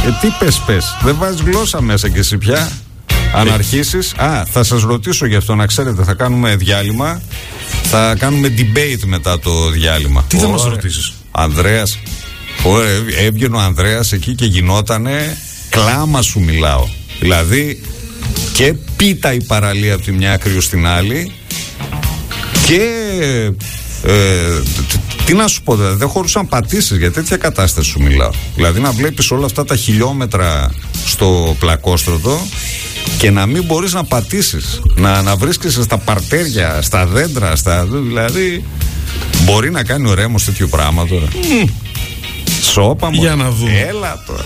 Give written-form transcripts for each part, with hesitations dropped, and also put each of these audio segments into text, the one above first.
Τι πες. Δεν βάζεις γλώσσα μέσα κι εσύ πια. Αν αρχίσεις. Θα σας ρωτήσω γι' αυτό, να ξέρετε. Θα κάνουμε διάλειμμα. Θα κάνουμε debate μετά το διάλειμμα. Τι θα μας ρωτήσεις? Ανδρέας. Έβγαινε ο Ανδρέας εκεί και γινότανε κλάμα σου μιλάω. Δηλαδή και πίτα η παραλία από τη μια άκρη στην άλλη. Και τι να σου πω, δεν χωρούσαν πατήσεις, για τέτοια κατάσταση σου μιλάω. Δηλαδή να βλέπεις όλα αυτά τα χιλιόμετρα στο πλακόστρωτο και να μην μπορείς να πατήσεις, να βρίσκεσαι στα παρτέρια, στα δέντρα, δηλαδή μπορεί να κάνει ο Ρέμος τέτοιο πράγμα τώρα? Σώπα μου. Για να δούμε. Έλα τώρα.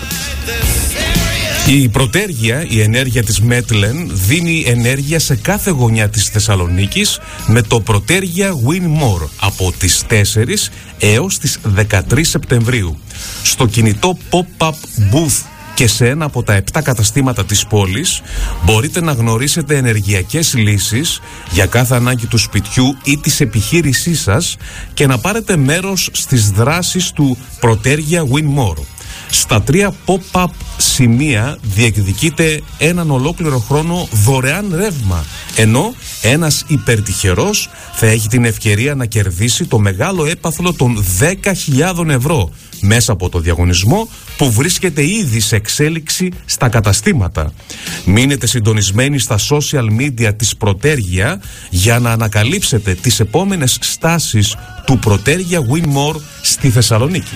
Η Πρωτέργεια, η ενέργεια της Μέτλεν, δίνει ενέργεια σε κάθε γωνιά της Θεσσαλονίκης με το Πρωτέργεια Win More από τις 4 έως τις 13 Σεπτεμβρίου. Στο κινητό pop-up booth και σε ένα από τα 7 καταστήματα της πόλης μπορείτε να γνωρίσετε ενεργειακές λύσεις για κάθε ανάγκη του σπιτιού ή της επιχείρησής σας και να πάρετε μέρος στις δράσεις του Πρωτέργεια Win More. Στα 3 pop-up σημεία διεκδικείτε έναν ολόκληρο χρόνο δωρεάν ρεύμα, ενώ ένας υπερτυχερός θα έχει την ευκαιρία να κερδίσει το μεγάλο έπαθλο των 10.000 ευρώ μέσα από το διαγωνισμό που βρίσκεται ήδη σε εξέλιξη στα καταστήματα. Μείνετε συντονισμένοι στα social media της Πρωτέργεια για να ανακαλύψετε τις επόμενες στάσεις του Πρωτέργεια Win More στη Θεσσαλονίκη.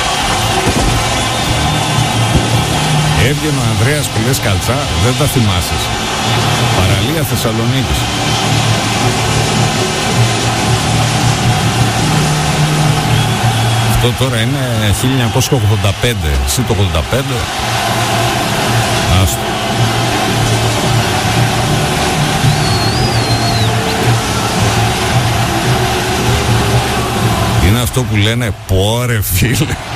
Έβγαινε ο Ανδρέας που λες καλτσά, δεν τα θυμάσαι. Παραλία Θεσσαλονίκης. Αυτό τώρα είναι 1985. Εσύ το 85. Άστο. Είναι αυτό που λένε πόρε φίλε.